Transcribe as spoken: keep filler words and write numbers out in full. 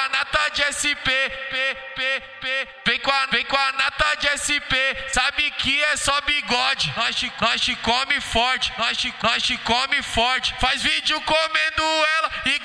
a nata de S P, P, P, P. Vem com a, vem com a nata de S P, sabe que é só bigode. Nós te, nós te come forte, nós te, nós te come forte. Faz vídeo comendo ela e